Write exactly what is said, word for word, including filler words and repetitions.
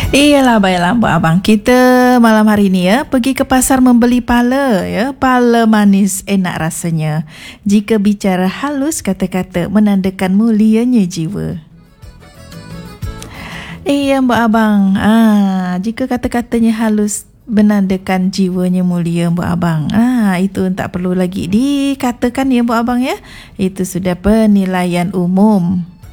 Iyalah, baiklah Mbak Abang. Kita malam hari ni ya pergi ke pasar membeli pala ya. Pala manis enak rasanya. Jika bicara halus, kata-kata menandakan mulianya jiwa. Iya Mbak Abang. Ah, jika kata-katanya halus menandakan jiwanya mulia Mbak Abang. Ah, itu tak perlu lagi dikatakan ya Mbak Abang ya. Itu sudah penilaian umum.